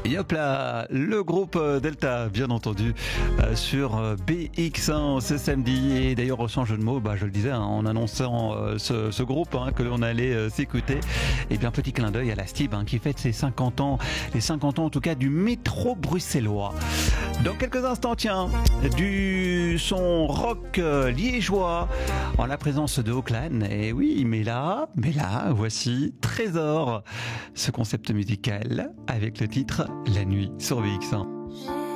Et hop là, le groupe Delta, bien entendu, sur BX1 ce samedi. Et d'ailleurs, sans jeu de mots, je le disais en annonçant ce groupe que l'on allait s'écouter. Et bien, petit clin d'œil à la Stib qui fête ses 50 ans, les 50 ans en tout cas du métro bruxellois. Dans quelques instants, tiens, du son rock liégeois en la présence de Auckland. Et oui, mais là, voici Trésor, ce concept musical avec le titre La Nuit sur BX1.